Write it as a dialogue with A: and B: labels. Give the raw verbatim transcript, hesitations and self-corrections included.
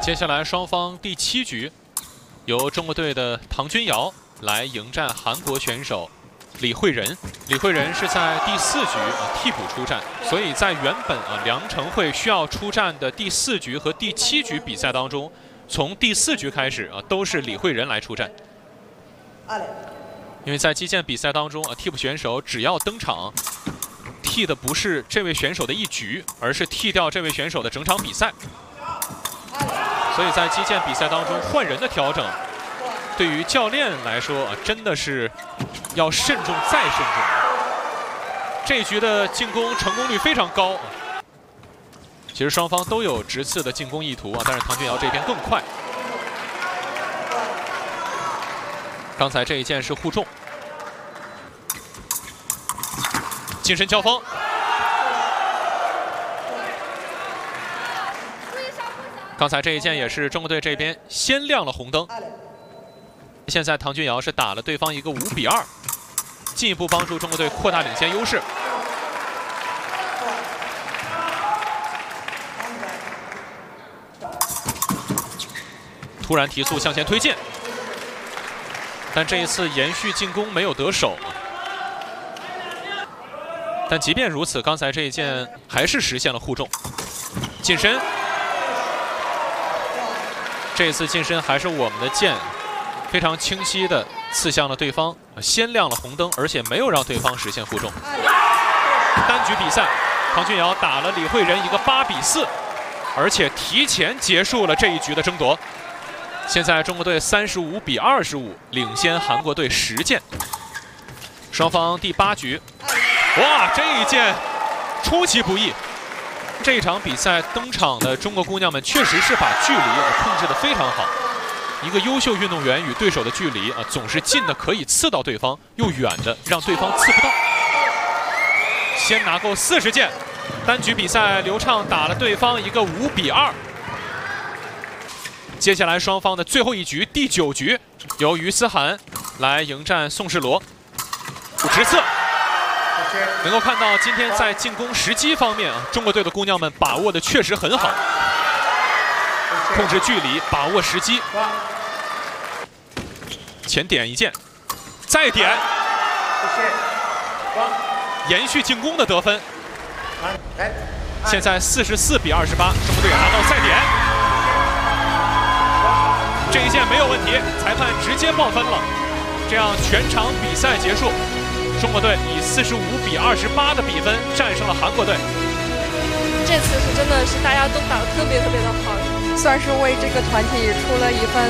A: 接下来双方第七局，由中国队的唐君瑶来迎战韩国选手李慧仁。李慧仁是在第四局啊替补出战，所以在原本啊梁成慧需要出战的第四局和第七局比赛当中，从第四局开始啊都是李慧仁来出战。因为在击剑比赛当中啊，替补选手只要登场，替的不是这位选手的一局，而是替掉这位选手的整场比赛。所以在击剑比赛当中换人的调整，对于教练来说啊，真的是要慎重再慎重。这一局的进攻成功率非常高。其实双方都有直刺的进攻意图啊，但是唐君瑶这边更快。刚才这一剑是互中，近身交锋。刚才这一剑也是中国队这边先亮了红灯。现在唐君瑶是打了对方一个五比二，进一步帮助中国队扩大领先优势。突然提速向前推进，但这一次延续进攻没有得手。但即便如此，刚才这一剑还是实现了互中，近身。这一次近身还是我们的剑非常清晰的刺向了对方，先亮了红灯，而且没有让对方实现互中。单局比赛，唐君瑶打了李慧仁一个八比四，而且提前结束了这一局的争夺。现在中国队三十五比二十五领先韩国队十剑。双方第八局，哇，这一剑出其不意。这一场比赛登场的中国姑娘们确实是把距离控制得非常好。一个优秀运动员与对手的距离啊，总是近的可以刺到对方，又远的让对方刺不到。先拿够四十剑，单局比赛刘畅打了对方一个五比二。接下来双方的最后一局第九局，由于思涵来迎战宋世罗，直刺。能够看到今天在进攻时机方面啊，中国队的姑娘们把握的确实很好，控制距离，把握时机。前点一剑，再点，延续进攻的得分。现在四十四比二十八，中国队拿到再点，这一剑没有问题，裁判直接报分了，这样全场比赛结束。中国队以四十五比二十八的比分战胜了韩国队。
B: 这次是真的是大家都打得特别特别的好，
C: 算是为这个团体出了一份